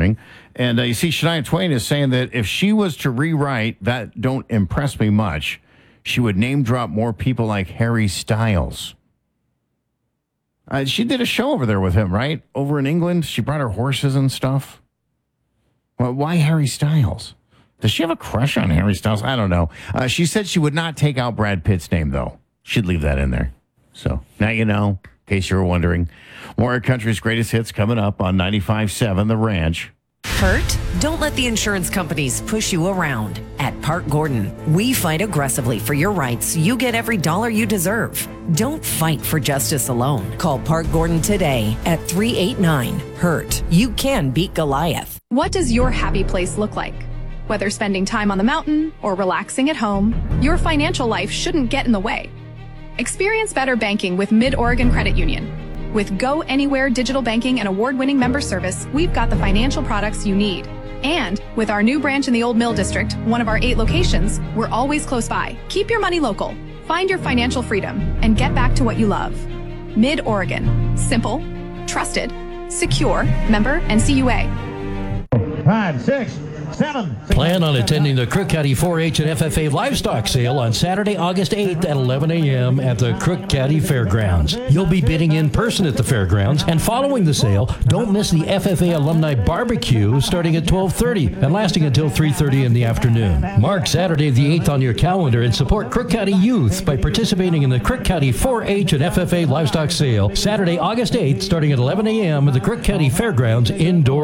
morning. And you see, Shania Twain is saying that if she was to rewrite That Don't Impress Me Much, she would name drop more people like Harry Styles. She did a show over there with him, right? Over in England. She brought her horses and stuff. Well, why Harry Styles? Does she have a crush on Harry Styles? I don't know. She said she would not take out Brad Pitt's name, though. She'd leave that in there. So now you know, in case you were wondering. More country's greatest hits coming up on 95.7 The Ranch. Hurt? Don't let the insurance companies push you around. At Park Gordon, we fight aggressively for your rights. You get every dollar you deserve. Don't fight for justice alone. Call Park Gordon today at 389-HURT. You can beat Goliath. What does your happy place look like? Whether spending time on the mountain or relaxing at home, your financial life shouldn't get in the way. Experience better banking with Mid-Oregon Credit Union. With Go Anywhere digital banking and award-winning member service, we've got the financial products you need. And with our new branch in the Old Mill District, one of our 8 locations, we're always close by. Keep your money local, find your financial freedom, and get back to what you love. Mid-Oregon. Simple, trusted, secure, member NCUA. 5, 6, 7. Plan on attending the Crook County 4-H and FFA livestock sale on Saturday, August 8th at 11 a.m. at the Crook County Fairgrounds. You'll be bidding in person at the fairgrounds, and following the sale, don't miss the FFA Alumni Barbecue starting at 12:30 and lasting until 3:30 in the afternoon. Mark Saturday the 8th on your calendar and support Crook County youth by participating in the Crook County 4-H and FFA livestock sale Saturday, August 8th starting at 11 a.m. at the Crook County Fairgrounds indoor.